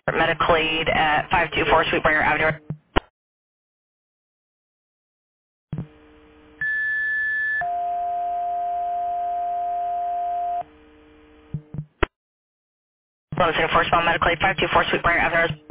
medical aid at 524 Sweetbriar Avenue. London Center, Force Medical aid 524 Sweetbriar Avenue.